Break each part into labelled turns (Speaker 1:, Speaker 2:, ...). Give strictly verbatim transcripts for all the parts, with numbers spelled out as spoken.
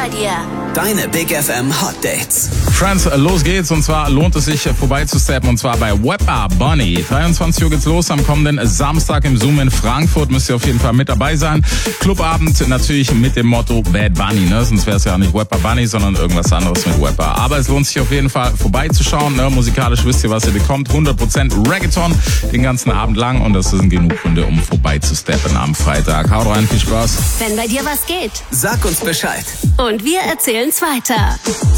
Speaker 1: bei dir.
Speaker 2: Deine Big F M Hot Dates.
Speaker 3: Friends, los geht's. Und zwar lohnt es sich vorbeizusteppen. Und zwar bei Wepper Bunny. dreiundzwanzig Uhr geht's los am kommenden Samstag im Zoom in Frankfurt. Müsst ihr auf jeden Fall mit dabei sein. Clubabend natürlich mit dem Motto Bad Bunny. Ne? Sonst wäre es ja nicht Wepper Bunny, sondern irgendwas anderes mit Wepper. Aber es lohnt sich auf jeden Fall vorbeizuschauen. Ne? Musikalisch wisst ihr, was ihr bekommt. hundert Prozent Reggaeton den ganzen Abend lang. Und das sind genug Gründe, um vorbeizusteppen am Freitag. Haut rein, viel Spaß.
Speaker 1: Wenn bei dir was geht.
Speaker 2: Sag uns Bescheid.
Speaker 1: Und wir erzählen's weiter.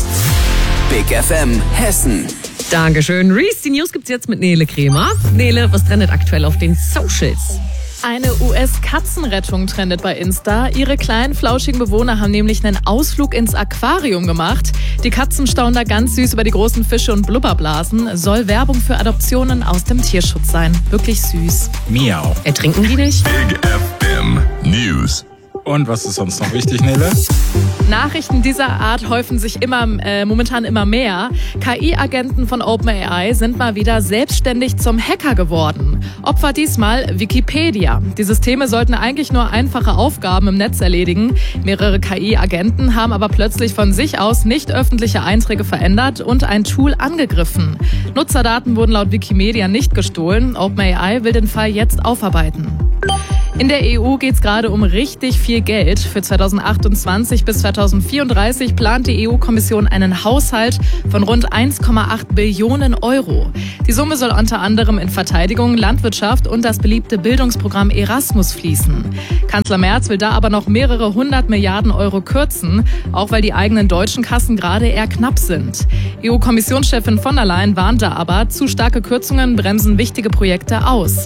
Speaker 2: Big F M Hessen.
Speaker 4: Dankeschön. Reese, die News gibt's jetzt mit Nele Kremer. Nele, was trendet aktuell auf den Socials?
Speaker 5: Eine U S-Katzenrettung trendet bei Insta. Ihre kleinen, flauschigen Bewohner haben nämlich einen Ausflug ins Aquarium gemacht. Die Katzen staunen da ganz süß über die großen Fische und Blubberblasen. Soll Werbung für Adoptionen aus dem Tierschutz sein. Wirklich süß.
Speaker 3: Miau.
Speaker 4: Ertrinken die nicht?
Speaker 6: Big F M News.
Speaker 3: Und was ist sonst noch wichtig, Nele?
Speaker 5: Nachrichten dieser Art häufen sich immer äh, momentan immer mehr. K I-Agenten von OpenAI sind mal wieder selbstständig zum Hacker geworden. Opfer diesmal Wikipedia. Die Systeme sollten eigentlich nur einfache Aufgaben im Netz erledigen. Mehrere K I-Agenten haben aber plötzlich von sich aus nicht öffentliche Einträge verändert und ein Tool angegriffen. Nutzerdaten wurden laut Wikimedia nicht gestohlen. OpenAI will den Fall jetzt aufarbeiten. In der E U geht's gerade um richtig viel Geld. Für zweitausendachtundzwanzig bis zweitausendvierunddreißig plant die E U-Kommission einen Haushalt von rund eins Komma acht Billionen Euro. Die Summe soll unter anderem in Verteidigung, Landwirtschaft und das beliebte Bildungsprogramm Erasmus fließen. Kanzler Merz will da aber noch mehrere hundert Milliarden Euro kürzen, auch weil die eigenen deutschen Kassen gerade eher knapp sind. E U-Kommissionschefin von der Leyen warnte aber, zu starke Kürzungen bremsen wichtige Projekte aus.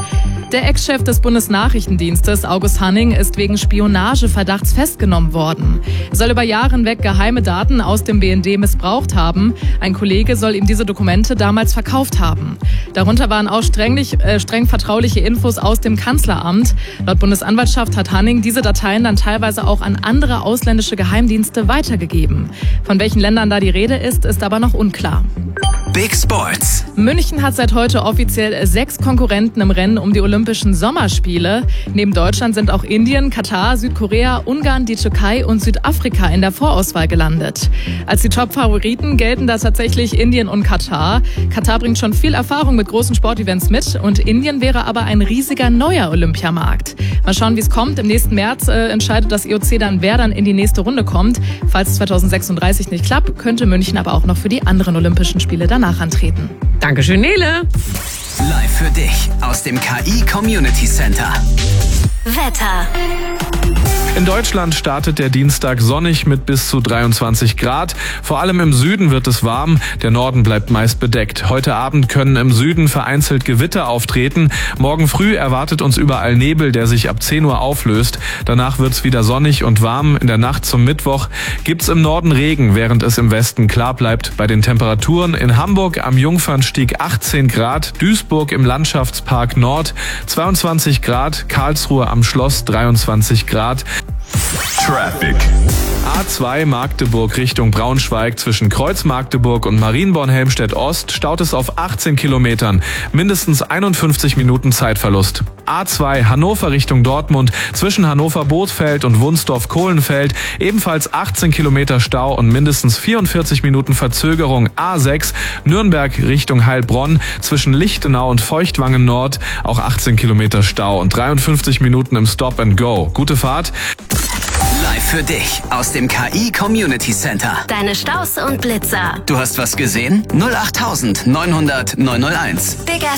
Speaker 5: Der Ex-Chef des Bundesnachrichtendienstes, August Hanning, ist wegen Spionageverdachts festgenommen worden. Er soll über Jahre hinweg geheime Daten aus dem B N D missbraucht haben. Ein Kollege soll ihm diese Dokumente damals verkauft haben. Darunter waren auch strenglich, äh, streng vertrauliche Infos aus dem Kanzleramt. Laut Bundesanwaltschaft hat Hanning diese Dateien dann teilweise auch an andere ausländische Geheimdienste weitergegeben. Von welchen Ländern da die Rede ist, ist aber noch unklar.
Speaker 2: Big Sports.
Speaker 5: München hat seit heute offiziell sechs Konkurrenten im Rennen um die Olympischen Sommerspiele. Neben Deutschland sind auch Indien, Katar, Südkorea, Ungarn, die Türkei und Südafrika in der Vorauswahl gelandet. Als die Top-Favoriten gelten da tatsächlich Indien und Katar. Katar bringt schon viel Erfahrung mit großen Sportevents mit und Indien wäre aber ein riesiger neuer Olympiamarkt. Mal schauen, wie es kommt. Im nächsten März äh, entscheidet das I O C dann, wer dann in die nächste Runde kommt. Falls es zweitausendsechsunddreißig nicht klappt, könnte München aber auch noch für die anderen Olympischen Spiele danach antreten.
Speaker 4: Dankeschön, Nele.
Speaker 2: Live für dich aus dem K I Community Center.
Speaker 1: Wetter.
Speaker 7: In Deutschland startet der Dienstag sonnig mit bis zu dreiundzwanzig Grad. Vor allem im Süden wird es warm, der Norden bleibt meist bedeckt. Heute Abend können im Süden vereinzelt Gewitter auftreten. Morgen früh erwartet uns überall Nebel, der sich ab zehn Uhr auflöst. Danach wird's wieder sonnig und warm. In der Nacht zum Mittwoch gibt's im Norden Regen, während es im Westen klar bleibt. Bei den Temperaturen in Hamburg am Jungfernstieg achtzehn Grad, Duisburg im Landschaftspark Nord zweiundzwanzig Grad, Karlsruhe am Schloss dreiundzwanzig Grad.
Speaker 6: Traffic.
Speaker 7: A zwei Magdeburg Richtung Braunschweig zwischen Kreuz Magdeburg und Marienborn-Helmstedt Ost staut es auf achtzehn Kilometern. Mindestens einundfünfzig Minuten Zeitverlust. A zwei Hannover Richtung Dortmund zwischen Hannover-Bothfeld und Wunsdorf-Kohlenfeld ebenfalls achtzehn Kilometer Stau und mindestens vierundvierzig Minuten Verzögerung. A sechs Nürnberg Richtung Heilbronn zwischen Lichtenau und Feuchtwangen Nord auch achtzehn Kilometer Stau und dreiundfünfzig Minuten im Stop and Go. Gute Fahrt.
Speaker 2: Live für dich aus dem K I Community Center.
Speaker 1: Deine Staus und Blitzer.
Speaker 2: Du hast was gesehen? null acht neunhundert neunhunderteins.
Speaker 1: Big